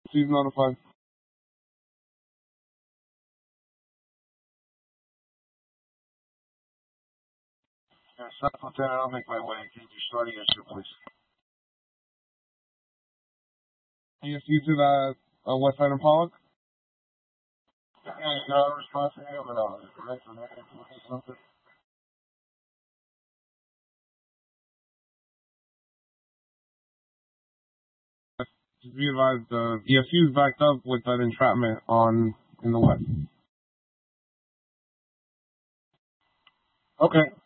Please notify. Yeah, Second Lieutenant, I'll make my way. Can you start your ship, please? EFU's at West Side and Pollock? Yeah, you got a response from him and correct or negative looking something? Just be advised, EFU's backed up with that entrapment in the west. Okay.